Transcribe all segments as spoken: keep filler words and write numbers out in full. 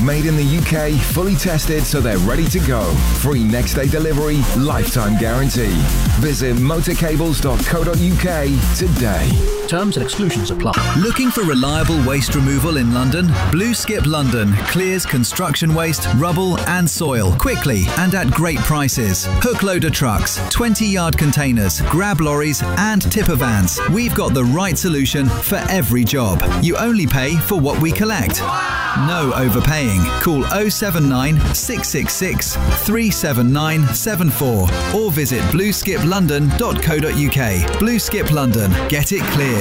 Made in the U K, fully tested so they're ready to go. Free next day delivery, lifetime guarantee. Visit motorcables dot co dot uk today. Terms and exclusions apply. Looking for reliable waste removal in London? Blue Skip London clears construction waste, rubble and soil quickly and at great prices. Hook loader trucks, twenty yard containers, grab lorries and tipper vans. We've got the right solution for every job. You only pay for what we collect. No overpaying. Call oh seven nine, six six six, three seven nine seven four or visit blue skip london dot co dot uk. Blue Skip London. Get it cleared.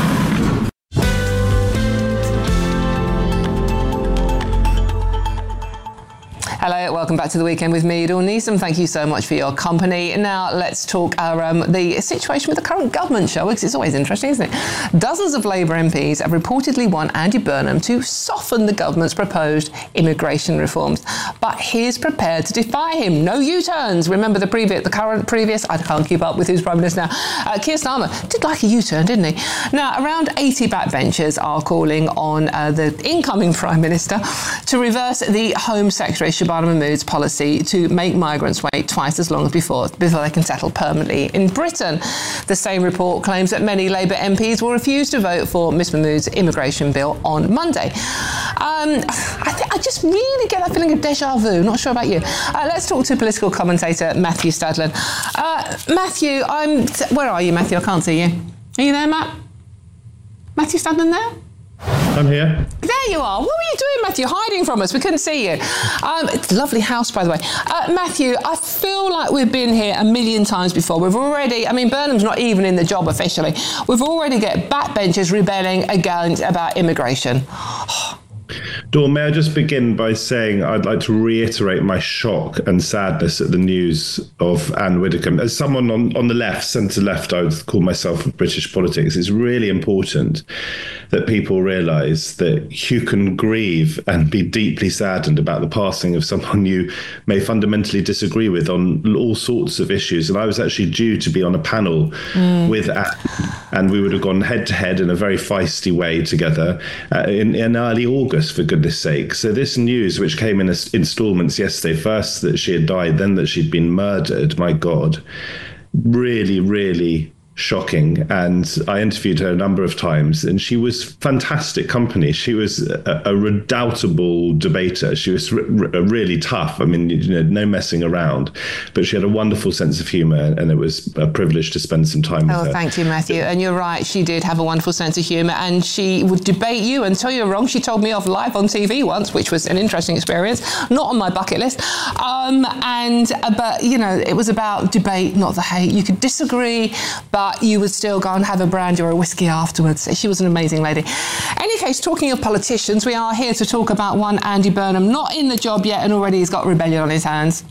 Hello, welcome back to The Weekend with me, Dawn Neeson. Thank you so much for your company. Now, let's talk our, um, the situation with the current government, shall we? Because it's always interesting, isn't it? Dozens of Labour M Ps have reportedly want Andy Burnham to soften the government's proposed immigration reforms. But he's prepared to defy him. No U-turns. Remember the previous, the current previous, I can't keep up with who's Prime Minister now. Uh, Keir Starmer did like a U-turn, didn't he? Now, around eighty backbenchers are calling on uh, the incoming Prime Minister to reverse the Home Secretary, Shabana Mahmood's policy to make migrants wait twice as long as before before they can settle permanently in Britain. The same report claims that many Labour M Ps will refuse to vote for Miss Mahmood's immigration bill on Monday. Um, I, th- I just really get that feeling of déjà vu. Not sure about you. Uh, let's talk to political commentator Matthew Stadlen. Uh, Matthew, I'm. T- where are you, Matthew? I can't see you. Are you there, Matt? Matthew Stadlen there? I'm here. There you are. What were you doing, Matthew? Hiding from us. We couldn't see you. Um, it's a lovely house, by the way. Uh, Matthew, I feel like we've been here a million times before. We've already, I mean, Burnham's not even in the job officially. We've already got backbenchers rebelling against about immigration. Dawn, may I just begin by saying I'd like to reiterate my shock and sadness at the news of Anne Widdecombe. As someone on, on the left, centre-left, I would call myself of British politics, it's really important that people realise that you can grieve and be deeply saddened about the passing of someone you may fundamentally disagree with on all sorts of issues. And I was actually due to be on a panel mm. with Anne, and we would have gone head-to-head in a very feisty way together uh, in, in early August, for goodness sake. So this news, which came in instalments yesterday, first that she had died, then that she'd been murdered, my God, really, really shocking. And I interviewed her a number of times, and she was fantastic company. She was a, a redoubtable debater. She was r- r- really tough. I mean, you know, no messing around, but she had a wonderful sense of humour, and it was a privilege to spend some time with oh, her. Oh, thank you, Matthew. And you're right, she did have a wonderful sense of humour, and she would debate you until you're wrong. She told me off live on T V once, which was an interesting experience, not on my bucket list. Um, and uh, but you know, it was about debate, not the hate. You could disagree, but But you would still go and have a brandy or a whiskey afterwards. She was an amazing lady. Any case, talking of politicians, we are here to talk about one Andy Burnham, not in the job yet, and already he's got rebellion on his hands.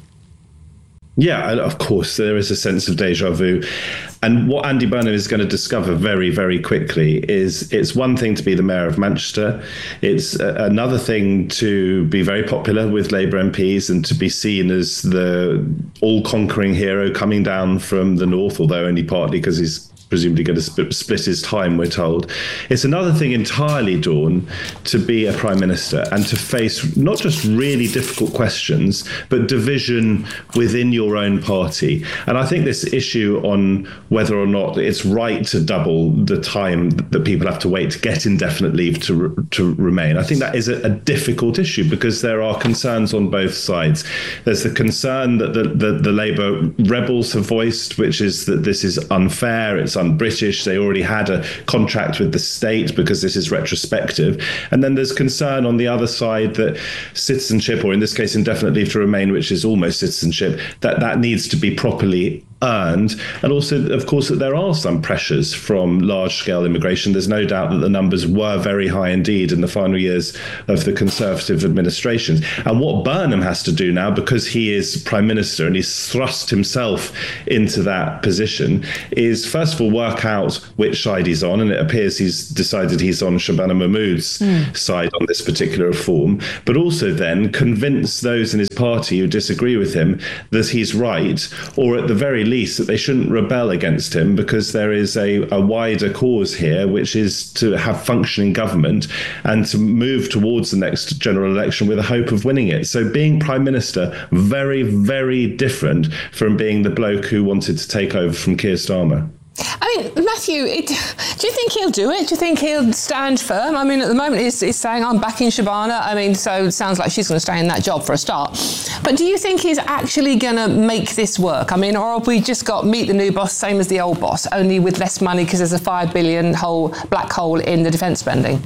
Yeah, of course, there is a sense of déjà vu. And what Andy Burnham is going to discover very, very quickly is it's one thing to be the mayor of Manchester. It's a- another thing to be very popular with Labour M Ps and to be seen as the all-conquering hero coming down from the north, although only partly because he's presumably going to sp- split his time, we're told. It's another thing entirely, Dawn, to be a prime minister and to face not just really difficult questions, but division within your own party. And I think this issue on whether or not it's right to double the time that people have to wait to get indefinite leave to re- to remain, I think that is a, a difficult issue because there are concerns on both sides. There's the concern that the, the, the Labour rebels have voiced, which is that this is unfair, it's un-British, they already had a contract with the state because this is retrospective. And then there's concern on the other side that citizenship, or in this case indefinite leave to remain, which is almost citizenship, that that needs to be properly earned. And also, of course, that there are some pressures from large-scale immigration. There's no doubt that the numbers were very high indeed in the final years of the Conservative administrations. And what Burnham has to do now, because he is Prime Minister and he's thrust himself into that position, is first of all work out which side he's on. And it appears he's decided he's on Shabana Mahmood's mm. side on this particular reform, but also then convince those in his party who disagree with him that he's right, or at the very police that they shouldn't rebel against him because there is a, a wider cause here, which is to have functioning government and to move towards the next general election with a hope of winning it. So being Prime Minister, very, very different from being the bloke who wanted to take over from Keir Starmer. I mean, Matthew, it, do you think he'll do it? Do you think he'll stand firm? I mean, at the moment, he's, he's saying, I'm backing Shabana. I mean, so it sounds like she's going to stay in that job for a start. But do you think he's actually going to make this work? I mean, or have we just got meet the new boss, same as the old boss, only with less money because there's a five billion hole, black hole in the defence spending?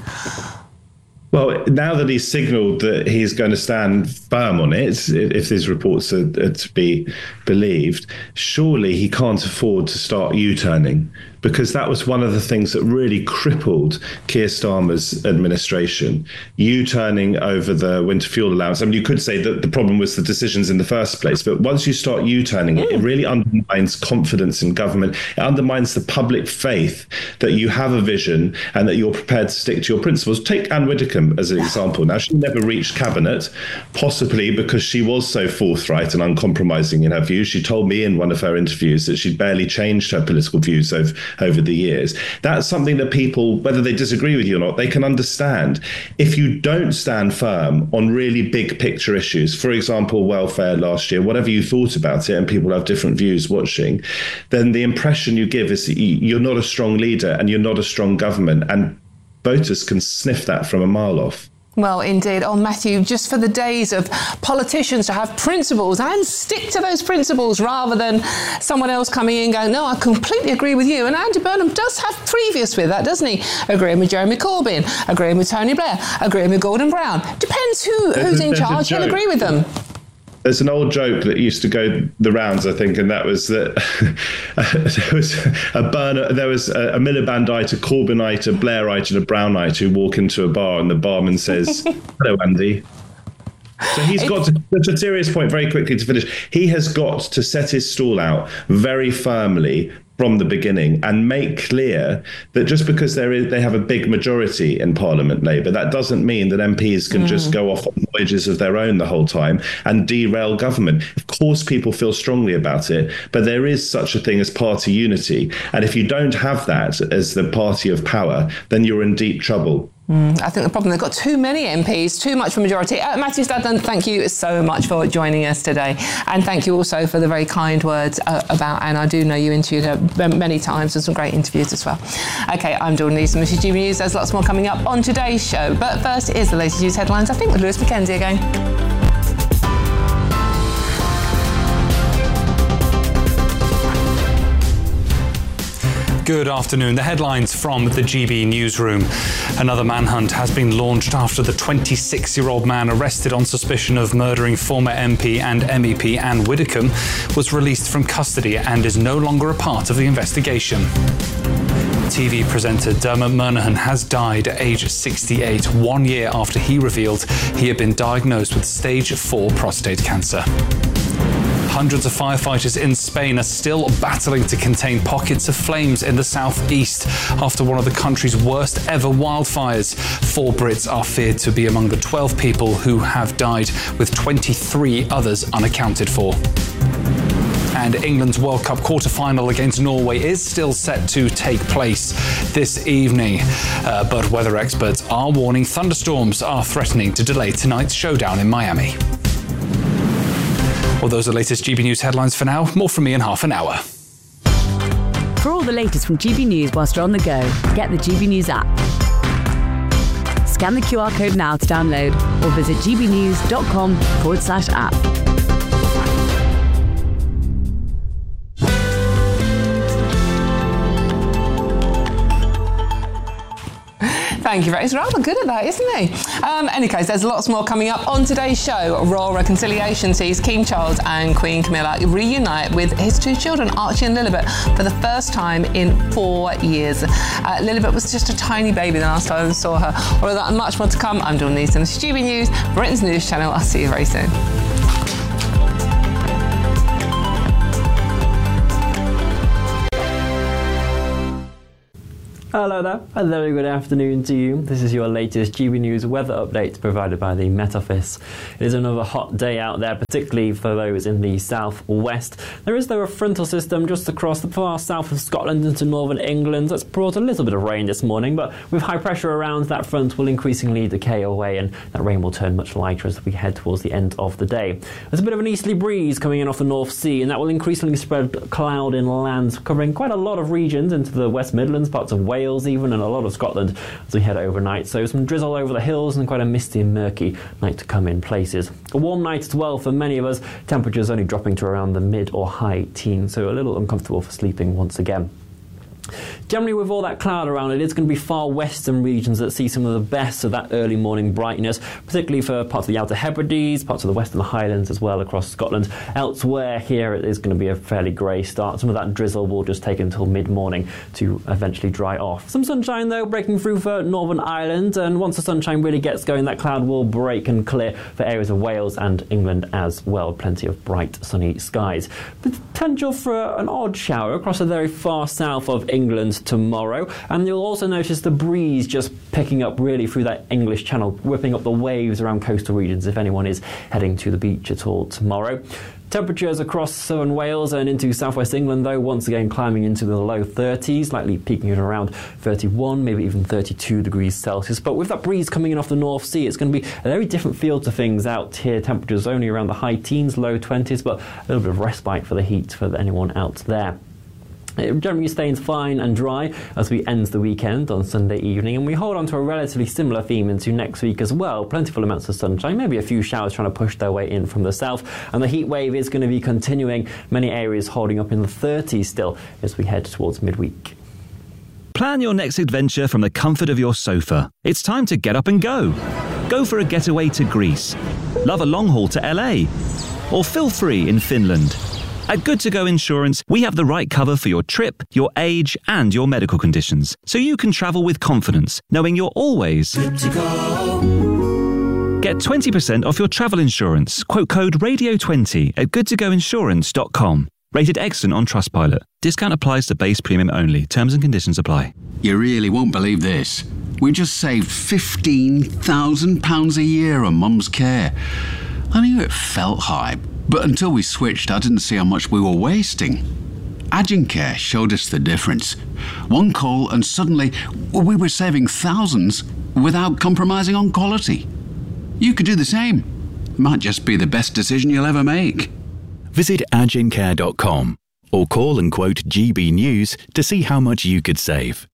Well, now that he's signalled that he's going to stand firm on it, if these reports are, are to be believed, surely he can't afford to start U-turning, because that was one of the things that really crippled Keir Starmer's administration, U-turning over the winter fuel allowance. I mean, you could say that the problem was the decisions in the first place, but once you start U-turning, it, it really undermines confidence in government. It undermines the public faith that you have a vision and that you're prepared to stick to your principles. Take Anne Widdecombe as an example. Now, she never reached cabinet, possibly because she was so forthright and uncompromising in her views. She told me in one of her interviews that she'd barely changed her political views over, over the years. That's something that people, whether they disagree with you or not, they can understand. If you don't stand firm on really big picture issues, for example, welfare last year, whatever you thought about it, and people have different views watching, then the impression you give is that you're not a strong leader and you're not a strong government, and voters can sniff that from a mile off. Well, indeed. Oh, Matthew, just for the days of politicians to have principles and stick to those principles rather than someone else coming in going, no, I completely agree with you. And Andy Burnham does have previous with that, doesn't he? Agreeing with Jeremy Corbyn, agreeing with Tony Blair, agreeing with Gordon Brown. Depends who, who's in charge. He'll agree with them. There's an old joke that used to go the rounds, I think, and that was that there was a burner, there was a, a Milibandite, a Corbynite, a Blairite, and a Brownite who walk into a bar, and the barman says, "Hello, Andy." So he's got to, that's a serious point very quickly to finish. He has got to set his stall out very firmly from the beginning and make clear that just because there is, they have a big majority in Parliament, Labour, that doesn't mean that M Ps can mm. just go off on voyages of their own the whole time and derail government. Of course, people feel strongly about it, but there is such a thing as party unity. And if you don't have that as the party of power, then you're in deep trouble. Mm, I think the problem, they've got too many M Ps, too much for majority. Uh, Matthew Stadland, thank you so much for joining us today. And thank you also for the very kind words uh, about Anne. I do know you interviewed her many times and some great interviews as well. OK, I'm Dawn Neeson, this is G B News. There's lots more coming up on today's show. But first is the latest news headlines, I think, with Lewis Mackenzie again. Good afternoon. The headlines from the G B newsroom. Another manhunt has been launched after the twenty-six-year-old man arrested on suspicion of murdering former M P and M E P Anne Widdecombe was released from custody and is no longer a part of the investigation. T V presenter Dermot Murnaghan has died at age sixty-eight, one year after he revealed he had been diagnosed with stage four prostate cancer. Hundreds of firefighters in Spain are still battling to contain pockets of flames in the southeast after one of the country's worst ever wildfires. Four Brits are feared to be among the twelve people who have died, with twenty-three others unaccounted for. And England's World Cup quarter-final against Norway is still set to take place this evening. Uh, but weather experts are warning thunderstorms are threatening to delay tonight's showdown in Miami. Well, those are the latest G B News headlines for now. More from me in half an hour. For all the latest from G B News whilst you're on the go, get the G B News app. Scan the Q R code now to download or visit gbnews.com forward slash app. Thank you very much. He's rather good at that, isn't he? Um, any case, there's lots more coming up on today's show. Royal Reconciliation sees King Charles and Queen Camilla reunite with his two children, Archie and Lilibet, for the first time in four years. Uh, Lilibet was just a tiny baby the last time I saw her. All of that and much more to come. I'm Dawn Neeson. This is G B News, Britain's news channel. I'll see you very soon. Hello there, a very good afternoon to you. This is your latest G B News weather update provided by the Met Office. It is another hot day out there, particularly for those in the southwest. There is though a frontal system just across the far south of Scotland into northern England that's brought a little bit of rain this morning, but with high pressure around, that front will increasingly decay away and that rain will turn much lighter as we head towards the end of the day. There's a bit of an easterly breeze coming in off the North Sea, and that will increasingly spread cloud inland, covering quite a lot of regions into the West Midlands, parts of Wales even, and a lot of Scotland as we head overnight. So some drizzle over the hills and quite a misty and murky night to come in places. A warm night as well for many of us, temperatures only dropping to around the mid or high teens, so a little uncomfortable for sleeping once again. Generally, with all that cloud around it, it's going to be far western regions that see some of the best of that early morning brightness, particularly for parts of the Outer Hebrides, parts of the Western Highlands as well across Scotland. Elsewhere here, it is going to be a fairly grey start. Some of that drizzle will just take until mid-morning to eventually dry off. Some sunshine, though, breaking through for Northern Ireland, and once the sunshine really gets going, that cloud will break and clear for areas of Wales and England as well. Plenty of bright, sunny skies. Potential for an odd shower across the very far south of England tomorrow, and you'll also notice the breeze just picking up really through that English Channel, whipping up the waves around coastal regions if anyone is heading to the beach at all tomorrow. Temperatures across southern Wales and into southwest England, though, once again climbing into the low thirties, likely peaking at around thirty-one, maybe even thirty-two degrees Celsius. But with that breeze coming in off the North Sea, it's going to be a very different feel to things out here. Temperatures only around the high teens, low twenties, but a little bit of respite for the heat for anyone out there. It generally stays fine and dry as we end the weekend on Sunday evening, and we hold on to a relatively similar theme into next week as well. Plentiful amounts of sunshine, maybe a few showers trying to push their way in from the south, and the heat wave is going to be continuing. Many areas holding up in the thirties still as we head towards midweek. Plan your next adventure from the comfort of your sofa. It's time to get up and go. Go for a getaway to Greece. Love a long haul to L A. Or feel free in Finland. At Good To Go Insurance, we have the right cover for your trip, your age, and your medical conditions, so you can travel with confidence, knowing you're always good to go. Get twenty percent off your travel insurance. Quote code radio twenty at good to go insurance dot com. Rated excellent on Trustpilot. Discount applies to base premium only. Terms and conditions apply. You really won't believe this. We just saved fifteen thousand pounds a year on Mum's care. I knew it felt high, but until we switched, I didn't see how much we were wasting. Agencare showed us the difference. One call and suddenly we were saving thousands without compromising on quality. You could do the same. It might just be the best decision you'll ever make. Visit agencare dot com or call and quote G B News to see how much you could save.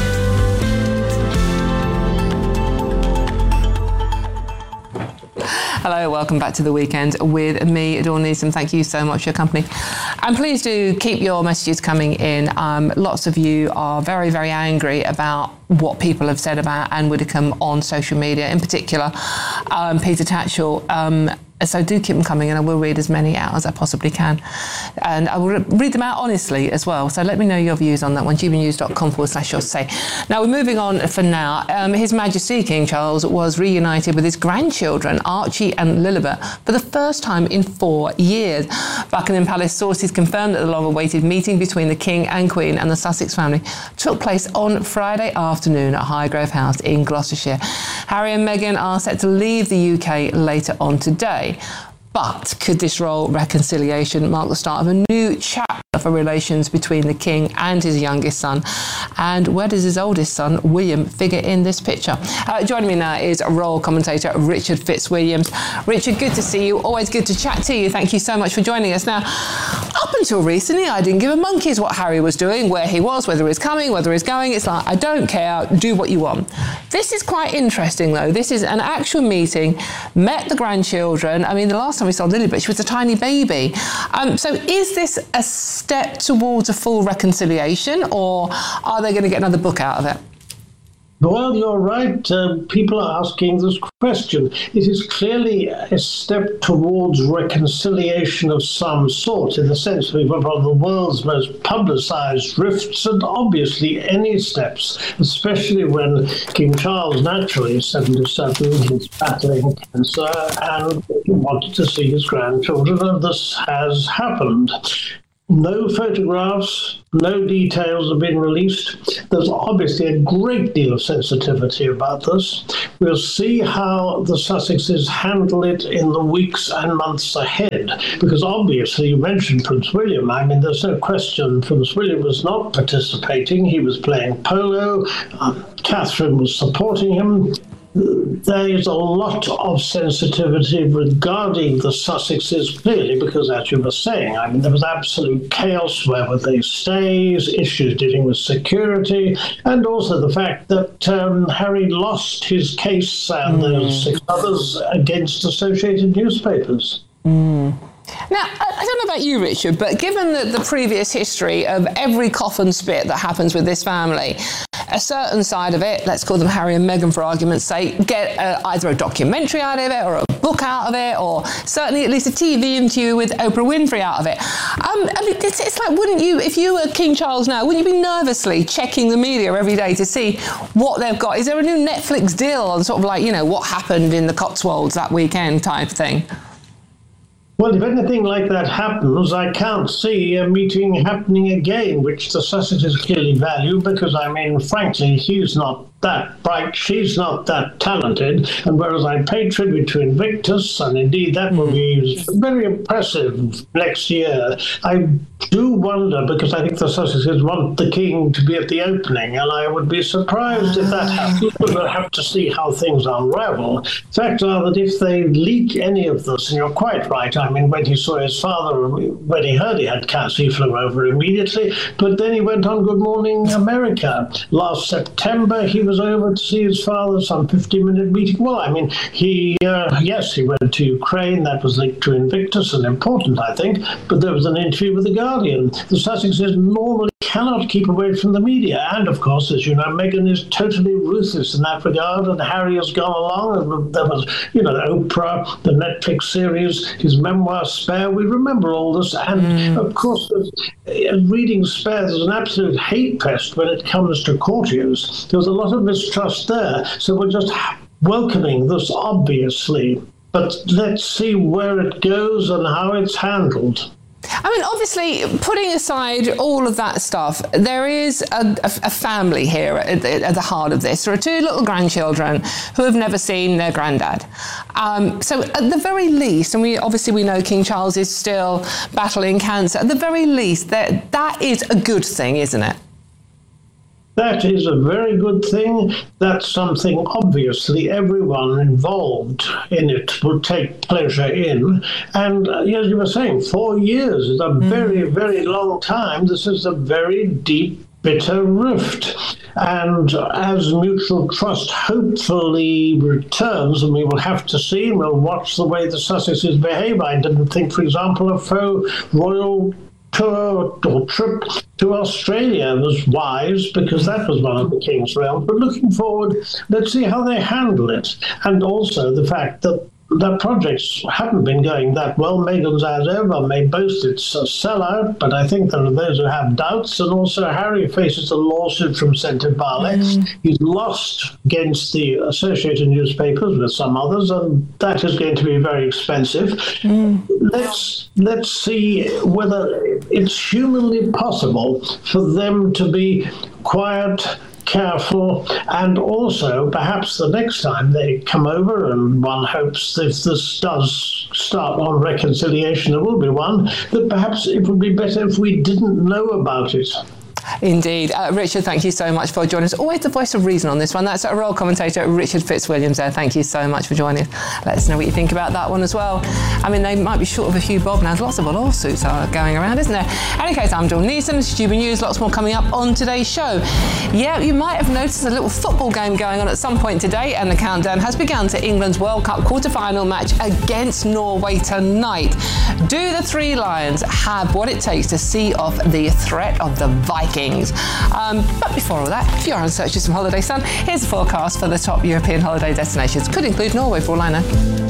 Hello, welcome back to The Weekend with me, Dawn Neeson. Thank you so much for your company. And please do keep your messages coming in. Um, lots of you are very, very angry about what people have said about Anne Widdecombe on social media, in particular um, Peter Tatchell. Um, So do keep them coming, and I will read as many out as I possibly can. And I will read them out honestly as well. So let me know your views on that one, gbnews.com forward slash your say. Now, we're moving on for now. Um, His Majesty King Charles was reunited with his grandchildren, Archie and Lilibet, for the first time in four years. Buckingham Palace sources confirmed that the long-awaited meeting between the King and Queen and the Sussex family took place on Friday afternoon at Highgrove House in Gloucestershire. Harry and Meghan are set to leave the U K later on today. But could this royal reconciliation mark the start of a new chapter for relations between the King and his youngest son? And where does his oldest son, William, figure in this picture? Uh, joining me now is royal commentator Richard Fitzwilliams. Richard, good to see you. Always good to chat to you. Thank you so much for joining us. Now, up until recently, I didn't give a monkey's what Harry was doing, where he was, whether he's coming, whether he's going. It's like, I don't care, do what you want. This is quite interesting, though. This is an actual meeting, met the grandchildren. I mean, the last time we saw Lilibet, she was a tiny baby. Um, so is this a step towards a full reconciliation, or are they going to get another book out of it? Well, you're right. Uh, people are asking this question. It is clearly a step towards reconciliation of some sort, in the sense that we've got one of the world's most publicised rifts, and obviously any steps, especially when King Charles, naturally seventy-seven, he's battling cancer and he wanted to see his grandchildren, and this has happened. No photographs, no details have been released. There's obviously a great deal of sensitivity about this. We'll see how the Sussexes handle it in the weeks and months ahead, because obviously you mentioned Prince William. I mean, there's no question Prince William was not participating. He was playing polo. Um, Catherine was supporting him. There is a lot of sensitivity regarding the Sussexes, clearly, because as you were saying, I mean, there was absolute chaos. Where would they stay? Issues dealing with security, and also the fact that um, Harry lost his case and mm. those six others against Associated Newspapers. Mm. Now, I don't know about you, Richard, but given the, the previous history of every coffin spit that happens with this family, a certain side of it, let's call them Harry and Meghan for argument's sake, get uh, either a documentary out of it or a book out of it, or certainly at least a T V interview with Oprah Winfrey out of it. Um, I mean, it's, it's like, wouldn't you, if you were King Charles now, wouldn't you be nervously checking the media every day to see what they've got? Is there a new Netflix deal on sort of like, you know, what happened in the Cotswolds that weekend type thing? Well, if anything like that happens, I can't see a meeting happening again, which the Sussexes clearly value, because, I mean, frankly, he's not that bright, she's not that talented, and whereas I pay tribute to Invictus, and indeed that will be very impressive next year, I do wonder, because I think the Sussexes want the King to be at the opening, and I would be surprised if that happens. We'll have to see how things unravel. Fact are that if they leak any of this, and you're quite right, I mean, when he saw his father, when he heard he had cancer, he flew over immediately, but then he went on Good Morning America. Last September, he was over to see his father, some fifty-minute meeting. Well, I mean, he, uh, yes, he went to Ukraine. That was linked to Invictus and important, I think, but there was an interview with The Guardian. The Sussexes normally cannot keep away from the media, and of course, as you know, Meghan is totally ruthless in that regard, and Harry has gone along, and there was, you know, Oprah, the Netflix series, his memoir Spare. We remember all this, and mm. of course, reading Spare, there's an absolute hate pest when it comes to courtiers. There was a lot of mistrust there, so we're just welcoming this, obviously, but let's see where it goes and how it's handled. I mean, obviously, putting aside all of that stuff, there is a, a, a family here at the, at the heart of this. There are two little grandchildren who have never seen their granddad. Um, so at the very least, and we obviously we know King Charles is still battling cancer, at the very least, that that is a good thing, isn't it? That is a very good thing. That's something, obviously, everyone involved in it will take pleasure in. And uh, as you were saying, four years is a mm. very, very long time. This is a very deep, bitter rift. And as mutual trust hopefully returns, and we will have to see, and we'll watch the way the Sussexes behave. I didn't think, for example, a faux royal tour or trip to Australia was wise, because that was one of the King's realms. But looking forward, let's see how they handle it. And also the fact that the projects haven't been going that well. Meghan's as ever may boast it's a sellout, but I think there are those who have doubts. And also Harry faces a lawsuit from Centre Valley. Mm. He's lost against the Associated Newspapers with some others, and that is going to be very expensive. Mm. Let's let's see whether it's humanly possible for them to be quiet, careful, and also perhaps the next time they come over, and one hopes if this does start on reconciliation, there will be one, that perhaps it would be better if we didn't know about it. Indeed. Uh, Richard, thank you so much for joining us. Always the voice of reason on this one. That's our royal commentator, Richard Fitzwilliams there. Thank you so much for joining us. Let us know what you think about that one as well. I mean, they might be short of a few bob now. Lots of lawsuits are going around, isn't there? In any case, I'm Dawn Neeson. This is G B News. Lots more coming up on today's show. Yeah, you might have noticed a little football game going on at some point today, and the countdown has begun to England's World Cup quarter-final match against Norway tonight. Do the Three Lions have what it takes to see off the threat of the Vikings? Um, but before all that, if you're in search of some holiday sun, here's a forecast for the top European holiday destinations. Could include Norway, for all I know.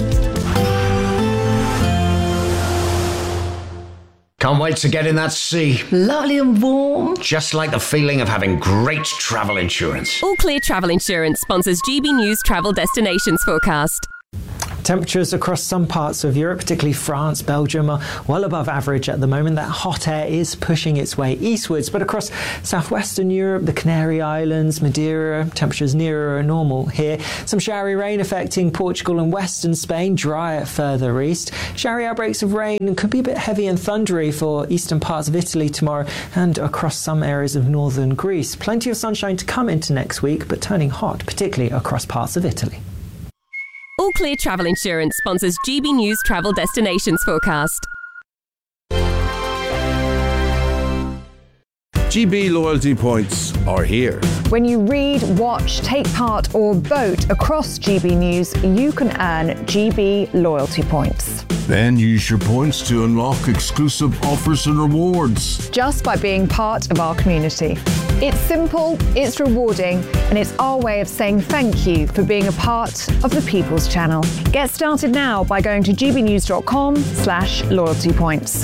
Can't wait to get in that sea. Lovely and warm. Just like the feeling of having great travel insurance. All Clear Travel Insurance sponsors G B News Travel Destinations Forecast. Temperatures across some parts of Europe, particularly France, Belgium, are well above average at the moment. That hot air is pushing its way eastwards, but across southwestern Europe, the Canary Islands, Madeira, temperatures nearer normal here. Some showery rain affecting Portugal and western Spain, drier further east. Showery outbreaks of rain could be a bit heavy and thundery for eastern parts of Italy tomorrow and across some areas of northern Greece. Plenty of sunshine to come into next week, but turning hot, particularly across parts of Italy. All Clear Travel Insurance sponsors G B News Travel Destinations Forecast. G B loyalty points are here. When you read, watch, take part or vote across G B News, you can earn G B loyalty points. Then use your points to unlock exclusive offers and rewards. Just by being part of our community. It's simple, it's rewarding, and it's our way of saying thank you for being a part of the People's Channel. Get started now by going to gbnews.com slash loyalty points.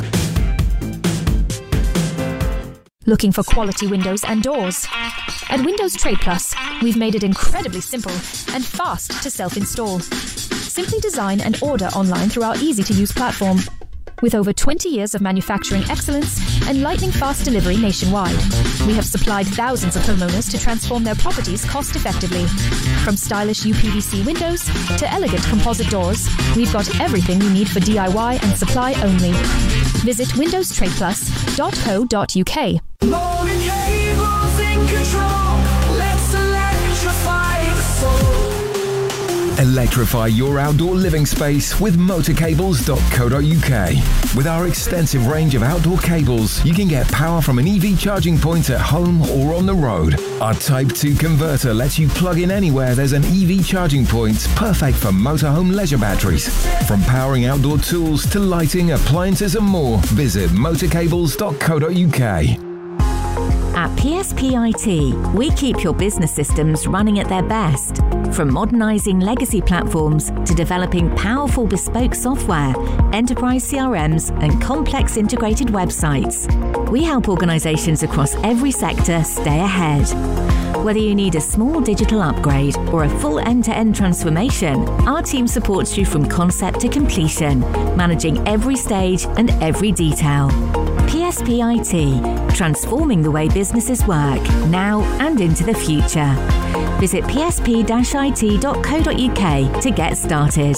Looking for quality windows and doors? At Windows Trade Plus, we've made it incredibly simple and fast to self-install. Simply design and order online through our easy-to-use platform. With over twenty years of manufacturing excellence and lightning-fast delivery nationwide, we have supplied thousands of homeowners to transform their properties cost-effectively. From stylish U P V C windows to elegant composite doors, we've got everything you need for D I Y and supply only. Visit windows trade plus dot co dot uk. Motor cables in control. Let's electrify the soul. Electrify your outdoor living space with motor cables dot co dot uk. With our extensive range of outdoor cables, you can get power from an E V charging point at home or on the road. Our Type two converter lets you plug in anywhere there's an E V charging point, perfect for motorhome leisure batteries. From powering outdoor tools to lighting, appliances and more, visit motor cables dot co dot uk. At P S P I T, we keep your business systems running at their best. From modernising legacy platforms to developing powerful bespoke software, enterprise C R Ms and complex integrated websites, we help organisations across every sector stay ahead. Whether you need a small digital upgrade or a full end-to-end transformation, our team supports you from concept to completion, managing every stage and every detail. P S P I T, transforming the way businesses work, now and into the future. Visit p s p dash i t dot co dot uk to get started.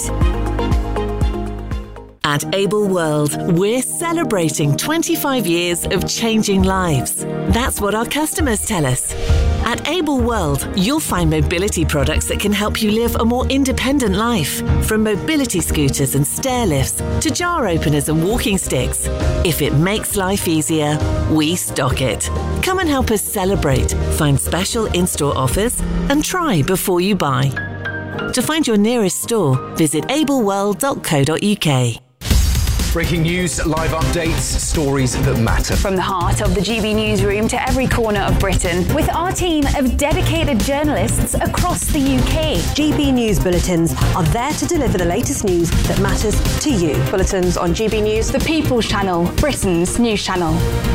At Able World, we're celebrating twenty-five years of changing lives. That's what our customers tell us. At Able World, you'll find mobility products that can help you live a more independent life. From mobility scooters and stair lifts to jar openers and walking sticks. If it makes life easier, we stock it. Come and help us celebrate, find special in-store offers, and try before you buy. To find your nearest store, visit able world dot co dot uk. Breaking news, live updates, stories that matter. From the heart of the G B newsroom to every corner of Britain, with our team of dedicated journalists across the U K. G B News Bulletins are there to deliver the latest news that matters to you. Bulletins on G B News, the People's Channel, Britain's news channel.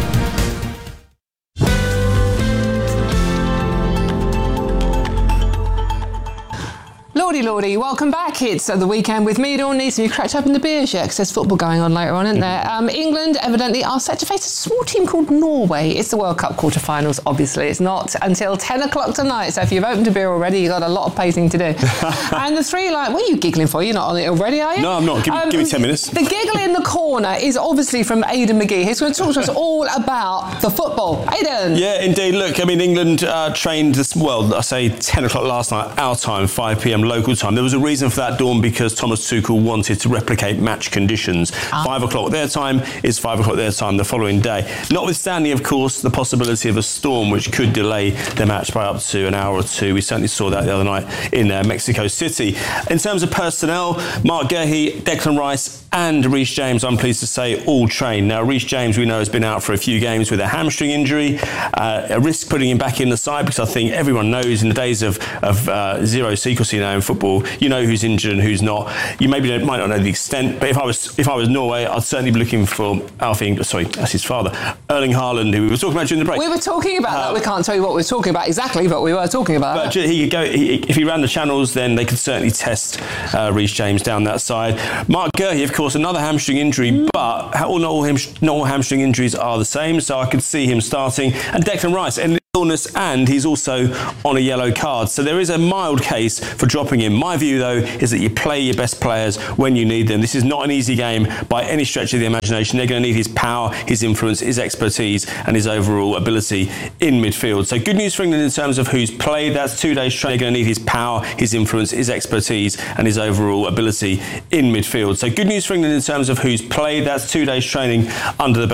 Lordy, Lordy, welcome back. It's uh, the weekend with me, Dawn Neeson. You cracked open the beers yet? Because there's football going on later on, isn't there? Um, England, evidently, are set to face a small team called Norway. It's the World Cup quarterfinals, obviously. It's not until ten o'clock tonight. So if you've opened a beer already, you've got a lot of pacing to do. And the three, like, what are you giggling for? You're not on it already, are you? No, I'm not. Give, um, give me ten minutes. The giggle in the corner is obviously from Aidan McGee. He's going to talk to us all about the football. Aidan! Yeah, indeed. Look, I mean, England uh, trained, this, well, I say ten o'clock last night, our time, five p.m. local time. There was a reason for that, Dawn, because Thomas Tuchel wanted to replicate match conditions. Ah. Five o'clock their time is five o'clock their time the following day. Notwithstanding, of course, the possibility of a storm which could delay the match by up to an hour or two. We certainly saw that the other night in uh, Mexico City. In terms of personnel, Mark Guehi, Declan Rice and Reece James, I'm pleased to say, all trained. Now, Reece James, we know, has been out for a few games with a hamstring injury. Uh, a risk putting him back in the side because I think everyone knows in the days of, of uh, zero secrecy now in football, football. You know who's injured and who's not. You maybe don't, might not know the extent, but if I was if I was Norway, I'd certainly be looking for Alfie. Sorry, that's his father, Erling Haaland, who we were talking about during the break. We were talking about uh, that. We can't tell you what we were talking about exactly, but we were talking about. But he could go he, if he ran the channels, then they could certainly test uh, Reece James down that side. Mark Gurhey, of course, another hamstring injury, mm. but how, not all ham, not all hamstring injuries are the same. So I could see him starting, and Declan Rice and illness, and he's also on a yellow card. So there is a mild case for dropping him. My view, though, is that you play your best players when you need them. This is not an easy game by any stretch of the imagination. They're going to need his power, his influence, his expertise, and his overall ability in midfield. So good news for England in terms of who's played. That's two days training. They're going to need his power, his influence, his expertise, and his overall ability in midfield. So good news for England in terms of who's played. That's two days training under the